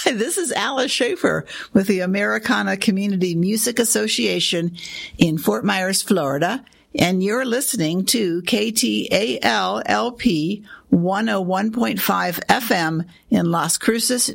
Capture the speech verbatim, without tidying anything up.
Hi, this is Alice Schaefer with the Americana Community Music Association in Fort Myers, Florida, and you're listening to K T A L L P one oh one point five F M in Las Cruces,